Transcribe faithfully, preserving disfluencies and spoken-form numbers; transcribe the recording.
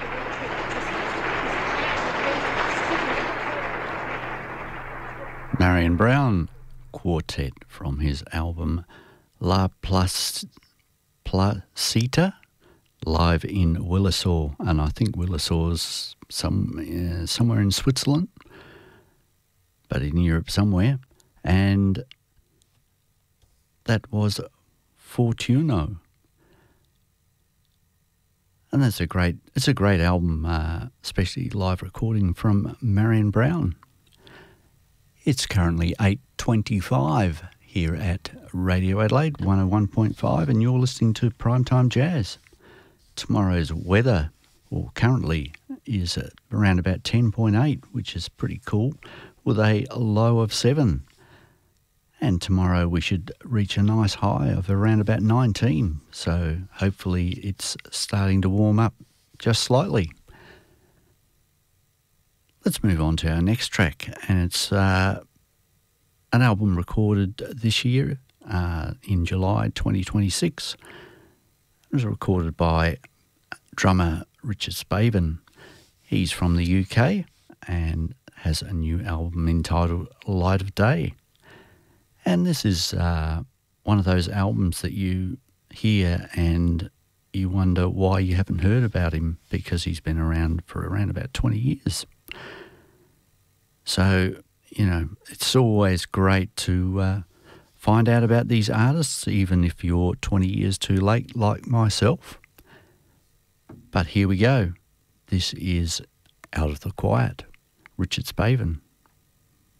Marion Brown Quartet from his album La Plus, Placita, live in Willisau, and I think Willisau's some uh, somewhere in Switzerland, but in Europe somewhere, and that was Fortuno, and that's a great it's a great album, uh, especially live recording from Marion Brown. It's currently eight twenty-five here at Radio Adelaide one oh one point five, and you're listening to Primetime Jazz. Tomorrow's weather, or currently, is around about ten point eight, which is pretty cool, with a low of seven. And tomorrow we should reach a nice high of around about nineteen, so hopefully it's starting to warm up just slightly. Let's move on to our next track, and it's uh, an album recorded this year uh, in July twenty twenty-six. It was recorded by drummer Richard Spavin. He's from the U K and has a new album entitled Light of Day. And this is uh, one of those albums that you hear and you wonder why you haven't heard about him, because he's been around for around about twenty years. So, you know, it's always great to uh, find out about these artists, even if you're twenty years too late, like myself. But here we go. This is Out of the Quiet, Richard Spavin.